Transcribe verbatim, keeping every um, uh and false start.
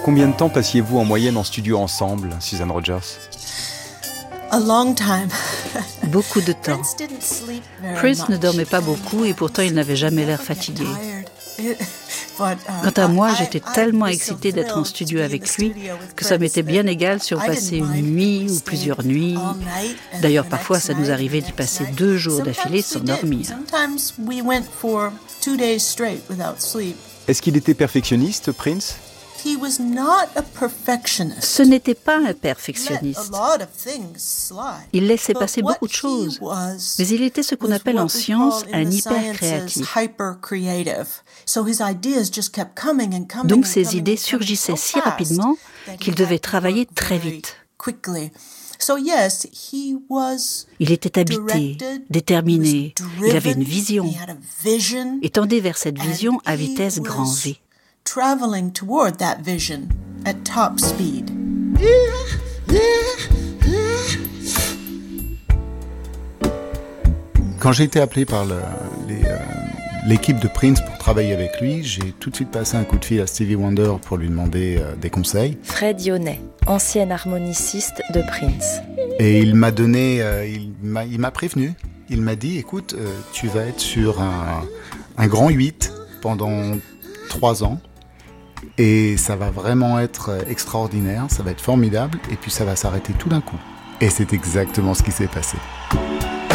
Combien de temps passiez-vous en moyenne en studio ensemble, Susan Rogers ? A long time. Beaucoup de temps. Prince ne dormait pas beaucoup et pourtant il n'avait jamais l'air fatigué. Quant à moi, j'étais tellement excitée d'être en studio avec lui que ça m'était bien égal si on passait une nuit ou plusieurs nuits. D'ailleurs, parfois, ça nous arrivait d'y passer deux jours d'affilée sans dormir. Est-ce qu'il était perfectionniste, Prince ? Ce n'était pas un perfectionniste. Il laissait passer beaucoup de choses, mais il était ce qu'on appelle en science un hyper-créatif. Donc ses idées surgissaient si rapidement qu'il devait travailler très vite. Il était habité, déterminé, il avait une vision et tendait vers cette vision à vitesse grand V. Traveling toward that vision at top speed. Quand j'ai été appelé par le, les, euh, l'équipe de Prince pour travailler avec lui, j'ai tout de suite passé un coup de fil à Stevie Wonder pour lui demander euh, des conseils. Fred Yonnet, ancien harmoniciste de Prince. Et il m'a donné, euh, il, m'a, il m'a prévenu. Il m'a dit, écoute, euh, tu vas être sur un, un grand huit pendant trois ans. Et ça va vraiment être extraordinaire, ça va être formidable, et puis ça va s'arrêter tout d'un coup. Et c'est exactement ce qui s'est passé.